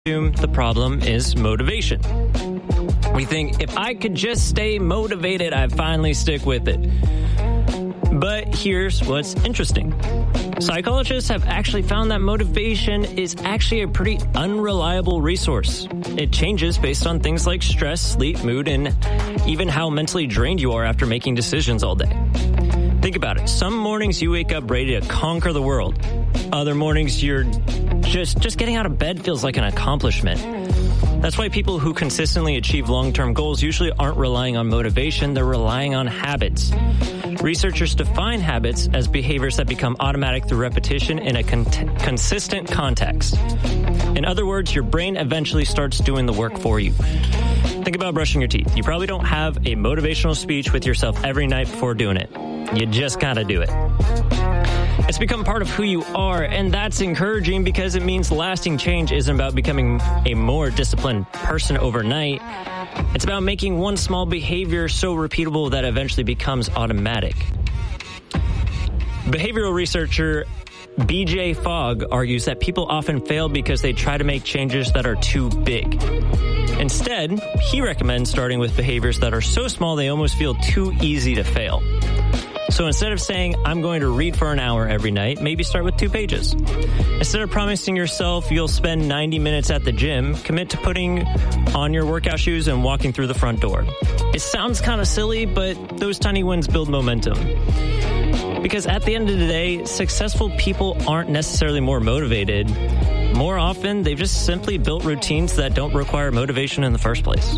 assume the problem is motivation. We think, if I could just stay motivated, I'd finally stick with it. But here's what's interesting. Psychologists have actually found that motivation is actually a pretty unreliable resource. It changes based on things like stress, sleep, mood, and even how mentally drained you are after making decisions all day. Think about it. Some mornings you wake up ready to conquer the world. Other mornings you're just getting out of bed feels like an accomplishment. That's why people who consistently achieve long-term goals usually aren't relying on motivation, they're relying on habits. Researchers define habits as behaviors that become automatic through repetition in a consistent context. In other words, your brain eventually starts doing the work for you. Think about brushing your teeth. You probably don't have a motivational speech with yourself every night before doing it. You just gotta do it. It's become part of who you are, and that's encouraging because it means lasting change isn't about becoming a more disciplined person overnight. It's about making one small behavior so repeatable that it eventually becomes automatic. Behavioral researcher BJ Fogg argues that people often fail because they try to make changes that are too big. Instead, he recommends starting with behaviors that are so small they almost feel too easy to fail. So instead of saying, I'm going to read for an hour every night, maybe start with 2 pages. Instead of promising yourself you'll spend 90 minutes at the gym, commit to putting on your workout shoes and walking through the front door. It sounds kind of silly, but those tiny wins build momentum. Because at the end of the day, successful people aren't necessarily more motivated. More often, they've just simply built routines that don't require motivation in the first place.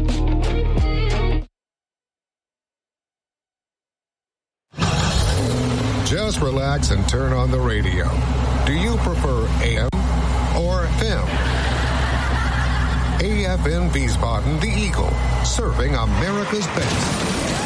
Just relax and turn on the radio. Do you prefer AM or FM? AFN Wiesbaden, the Eagle, serving America's best.